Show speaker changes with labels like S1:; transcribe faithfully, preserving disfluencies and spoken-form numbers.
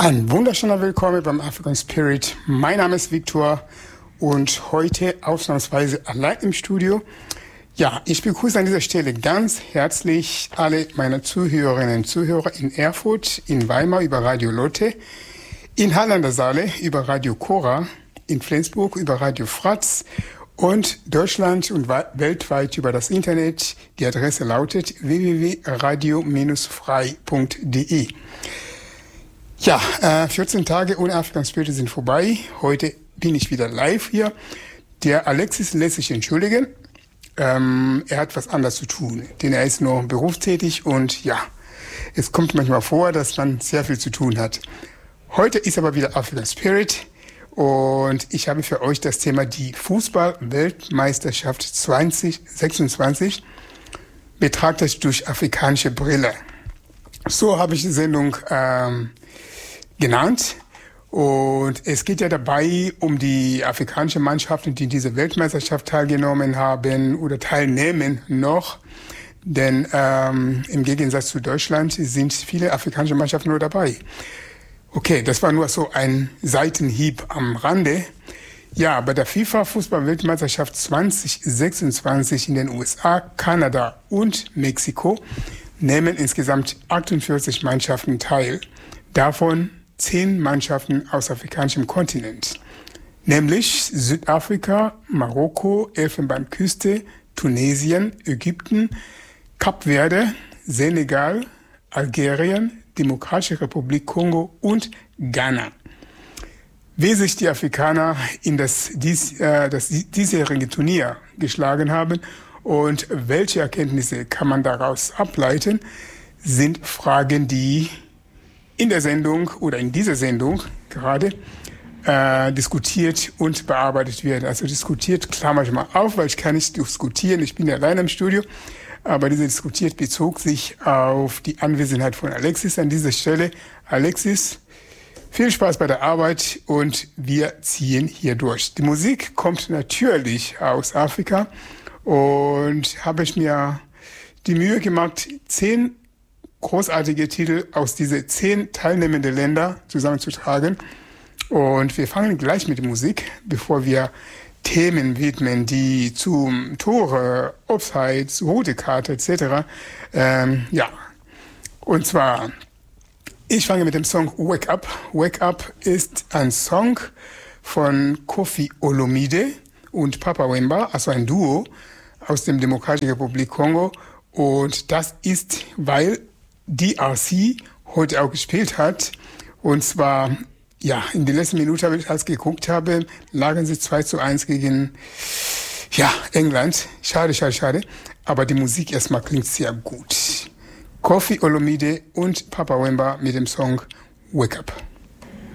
S1: Ein wunderschöner Willkommen beim African Spirit. Mein Name ist Victor und heute ausnahmsweise allein im Studio. Ja, ich begrüße an dieser Stelle ganz herzlich alle meine Zuhörerinnen und Zuhörer in Erfurt, in Weimar über Radio Lotte, in Halle an der Saale über Radio Cora, in Flensburg über Radio Fratz und Deutschland und weltweit über das Internet. Die Adresse lautet w w w punkt radio frei punkt d e. Ja, äh, vierzehn Tage ohne African Spirit sind vorbei. Heute bin ich wieder live hier. Der Alexis lässt sich entschuldigen. Ähm, er hat was anderes zu tun, denn er ist nur berufstätig und ja, es kommt manchmal vor, dass man sehr viel zu tun hat. Heute ist aber wieder African Spirit und ich habe für euch das Thema die Fußball-Weltmeisterschaft zwanzig sechsundzwanzig betrachtet durch afrikanische Brille. So habe ich die Sendung ähm, genannt. Und es geht ja dabei um die afrikanischen Mannschaften, die diese Weltmeisterschaft teilgenommen haben oder teilnehmen noch. Denn ähm, im Gegensatz zu Deutschland sind viele afrikanische Mannschaften nur dabei. Okay, das war nur so ein Seitenhieb am Rande. Ja, bei der FIFA-Fußball-Weltmeisterschaft zwanzig sechsundzwanzig in den U S A, Kanada und Mexiko nehmen insgesamt achtundvierzig Mannschaften teil. Davon zehn Mannschaften aus afrikanischem Kontinent, nämlich Südafrika, Marokko, Elfenbeinküste, Tunesien, Ägypten, Kap Verde, Senegal, Algerien, Demokratische Republik Kongo und Ghana. Wie sich die Afrikaner in das, dies, äh, das diesjährige Turnier geschlagen haben und welche Erkenntnisse kann man daraus ableiten, sind Fragen, die in der Sendung oder in dieser Sendung gerade äh, diskutiert und bearbeitet werden. Also diskutiert klammer ich mal auf, weil ich kann nicht diskutieren, ich bin ja alleine im Studio, aber diese diskutiert bezog sich auf die Anwesenheit von Alexis an dieser Stelle. Alexis, viel Spaß bei der Arbeit und wir ziehen hier durch. Die Musik kommt natürlich aus Afrika und habe ich mir die Mühe gemacht, zehn großartige Titel aus diese zehn teilnehmenden Länder zusammenzutragen. Und wir fangen gleich mit der Musik, bevor wir Themen widmen, die zum Tore, Offsides, rote Karte et cetera. Ähm, ja, und zwar, ich fange mit dem Song Wake Up. Wake Up ist ein Song von Koffi Olomide und Papa Wemba, also ein Duo aus dem Demokratischen Republik Kongo. Und das ist, weil D R C heute auch gespielt hat. Und zwar, ja, in der letzten Minute, als ich das geguckt habe, lagen sie zwei zu eins gegen, ja, England. Schade, schade, schade. Aber die Musik erstmal klingt sehr gut. Koffi Olomide und Papa Wemba mit dem Song Wake Up.